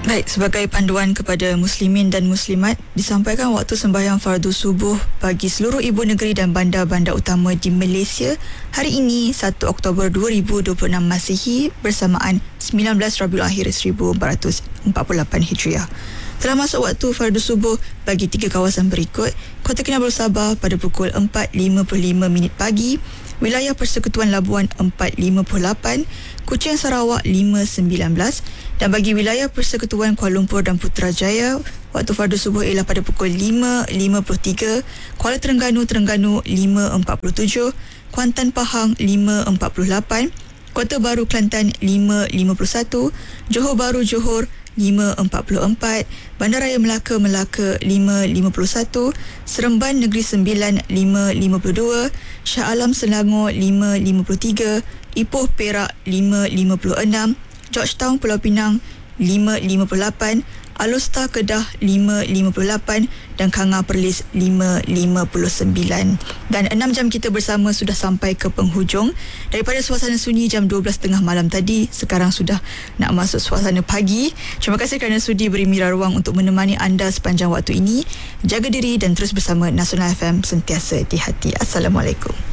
Baik, sebagai panduan kepada muslimin dan muslimat, disampaikan waktu sembahyang fardu subuh bagi seluruh ibu negeri dan bandar-bandar utama di Malaysia hari ini 1 Oktober 2026 Masihi bersamaan 19 Rabiul Akhir 1448 Hijriah. Telah masuk waktu fardu subuh bagi 3 kawasan berikut: Kota Kinabalu Sabah pada pukul 4.55 pagi, Wilayah Persekutuan Labuan 4.58, Kuching Sarawak 5.19, dan bagi Wilayah Persekutuan Kuala Lumpur dan Putrajaya, waktu fardu subuh ialah pada pukul 5.53, Kuala Terengganu 5.47, Kuantan Pahang 5.48, Kota Baru Kelantan 5.51, Johor Bahru Johor 5.44, Bandaraya Melaka 5.51, Seremban Negeri Sembilan 5.52, Shah Alam Selangor 5.53, Ipoh Perak 5.56, Georgetown Pulau Pinang 5.58, Alor Star Kedah 5.58 dan Kanga Perlis 5.59. Dan 6 jam kita bersama sudah sampai ke penghujung. Daripada suasana sunyi jam 12.30 malam tadi, sekarang sudah nak masuk suasana pagi. Terima kasih kerana sudi beri Mira ruang untuk menemani anda sepanjang waktu ini. Jaga diri dan terus bersama Nasional FM, sentiasa di hati. Assalamualaikum.